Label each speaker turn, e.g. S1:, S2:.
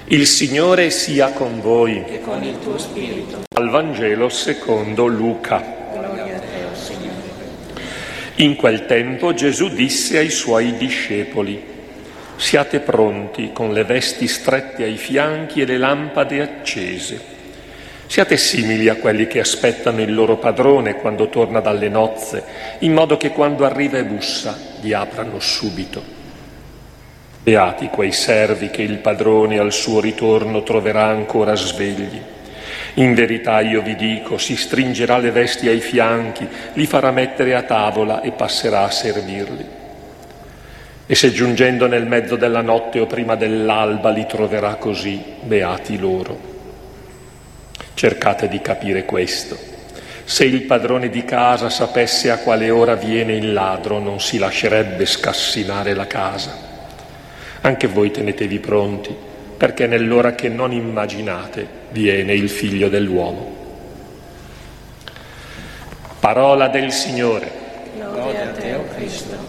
S1: Il Signore sia con voi.
S2: E con il tuo spirito.
S1: Al Vangelo secondo Luca.
S2: Gloria a te, o Signore.
S1: In quel tempo Gesù disse ai suoi discepoli: siate pronti con le vesti strette ai fianchi e le lampade accese. Siate simili a quelli che aspettano il loro padrone quando torna dalle nozze, in modo che quando arriva e bussa gli aprano subito. Beati quei servi che il padrone al suo ritorno troverà ancora svegli. In verità io vi dico, si stringerà le vesti ai fianchi, li farà mettere a tavola e passerà a servirli. E se giungendo nel mezzo della notte o prima dell'alba li troverà così, beati loro. Cercate di capire questo. Se il padrone di casa sapesse a quale ora viene il ladro, non si lascerebbe scassinare la casa. Anche voi tenetevi pronti, perché nell'ora che non immaginate viene il Figlio dell'uomo. Parola del Signore.
S2: Gloria a te, o Cristo.